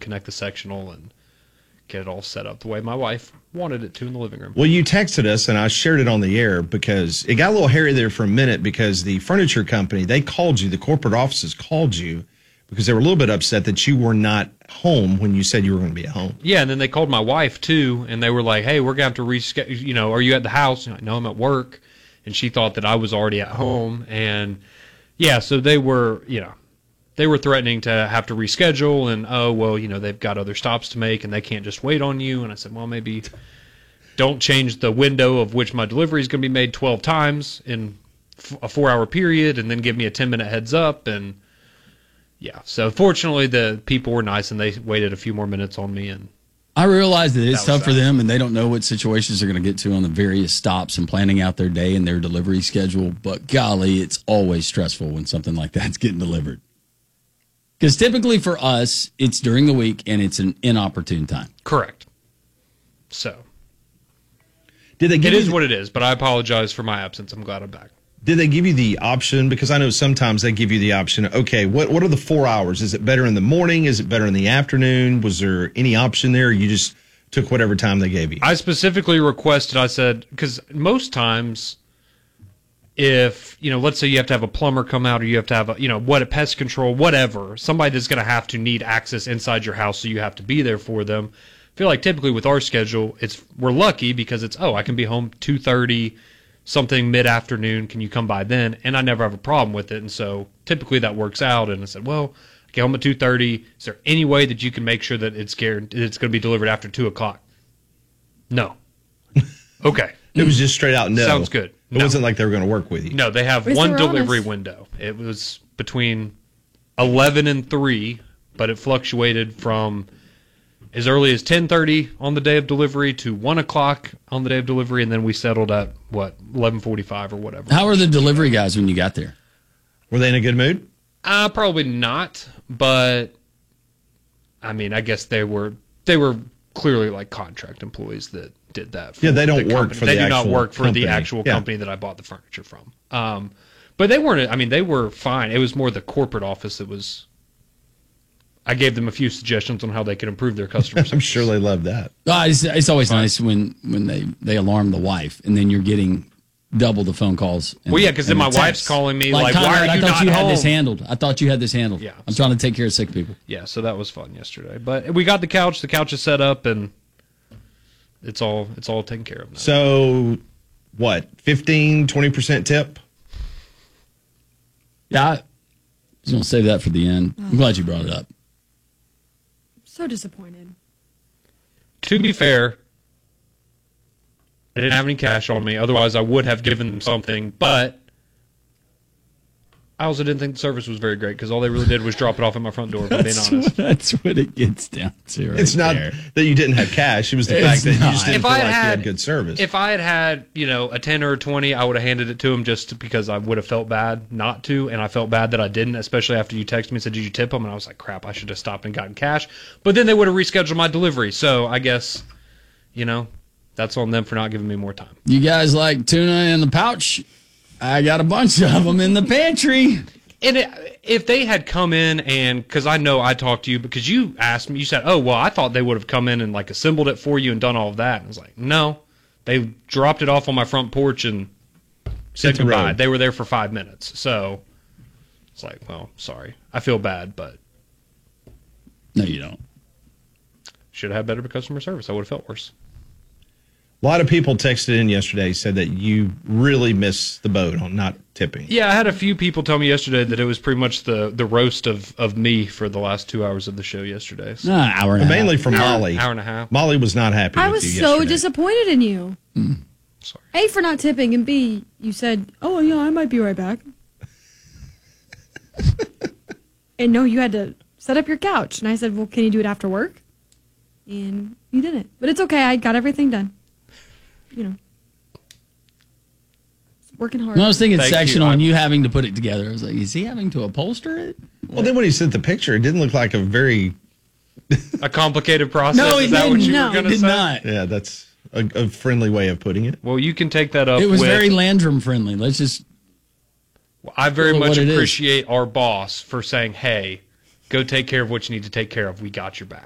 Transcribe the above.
reconnect the sectional and get it all set up the way my wife wanted it to in the living room. Well, you texted us, and I shared it on the air because it got a little hairy there for a minute because the furniture company, they called you, the corporate offices called you because they were a little bit upset that you were not home when you said you were going to be at home. Yeah, and then they called my wife, too, and they were like, hey, we're going to have to reschedule, are you at the house? And I'm like, no, I'm at work. And she thought that I was already at home. And, yeah, so they were, they were threatening to have to reschedule and, they've got other stops to make and they can't just wait on you. And I said, well, maybe don't change the window of which my delivery is going to be made 12 times in a 4-hour period and then give me a 10-minute heads up. And, yeah, so fortunately the people were nice and they waited a few more minutes on me. And I realize that it's tough for them and they don't know what situations they're going to get to on the various stops and planning out their day and their delivery schedule. But golly, it's always stressful when something like that's getting delivered. Because typically for us, it's during the week and it's an inopportune time. Correct. So it is what it is, but I apologize for my absence. I'm glad I'm back. Did they give you the option? Because I know sometimes they give you the option, okay, what are the 4 hours? Is it better in the morning? Is it better in the afternoon? Was there any option there? Or you just took whatever time they gave you? I specifically requested, I said, because most times if, let's say you have to have a plumber come out or you have to have a pest control, whatever, somebody that's going to have to need access inside your house so you have to be there for them. I feel like typically with our schedule, we're lucky because I can be home 2:30, something mid-afternoon, can you come by then? And I never have a problem with it. And so typically that works out. And I said, well, I get home at 2:30. Is there any way that you can make sure that it's going to be delivered after 2 o'clock? No. Okay. It was just straight out no. Sounds good. It wasn't like they were going to work with you. No, they have one delivery window. It was between 11 and 3, but it fluctuated from as early as 10:30 on the day of delivery to 1 o'clock on the day of delivery, and then we settled at, 11:45 or whatever. How were the delivery guys when you got there? Were they in a good mood? Probably not, but, I mean, I guess they were clearly like contract employees that did that. Yeah, they don't work for the actual company. They do not work for the actual company that I bought the furniture from. But they weren't, they were fine. It was more the corporate office that was, I gave them a few suggestions on how they could improve their customer service. I'm sure they love that. It's always nice when they alarm the wife and then you're getting double the phone calls. Well, yeah, because then my wife's calling me like, Conrad, why are you not home? I thought you had this handled. Yeah. I'm trying to take care of sick people. Yeah, so that was fun yesterday. But we got the couch. The couch is set up, and it's all taken care of now. So, what, 15, 20% tip? Yeah, I was going to save that for the end. I'm glad you brought it up. So disappointed. To be fair, I didn't have any cash on me. Otherwise, I would have given them something. But I also didn't think the service was very great because all they really did was drop it off at my front door, if I'm being honest. That's what it gets down to right It's not there. that you didn't have cash. It was the fact that you just didn't feel like you had good service. If I had a 10 or a 20, I would have handed it to him just because I would have felt bad not to, and I felt bad that I didn't, especially after you texted me and said, did you tip him? And I was like, crap, I should have stopped and gotten cash. But then they would have rescheduled my delivery. So I guess, that's on them for not giving me more time. You guys like tuna in the pouch? I got a bunch of them in the pantry. And if they had come in and, because I know I talked to you, because you asked me, you said, oh, well, I thought they would have come in and like assembled it for you and done all of that. And I was like, no, they dropped it off on my front porch and said goodbye. They were there for 5 minutes. So it's like, well, sorry. I feel bad, but. No, you don't. Should have had better customer service. I would have felt worse. A lot of people texted in yesterday, said that you really missed the boat on not tipping. Yeah, I had a few people tell me yesterday that it was pretty much the roast of me for the last 2 hours of the show yesterday. So. Hour and a half. Mainly from Molly. Hour and a half. Molly was not happy I with you was yesterday. so disappointed in you. Sorry. A, for not tipping, and B, you said, oh, yeah, I might be right back. And no, you had to set up your couch. And I said, well, can you do it after work? And you didn't. But it's okay. I got everything done. Working hard. No, I was thinking Thank sectional you. and you having to put it together. I was like, is he having to upholster it? Well, then when he sent the picture, it didn't look like a very... A complicated process? No, he Is that what didn't. you were going to Did say? not. Yeah, that's a friendly way of putting it. Well, you can take that up It was with... very Landrum friendly. Let's just... I very Well, much what it is. appreciate our boss for saying, hey, go take care of what you need to take care of. We got your back.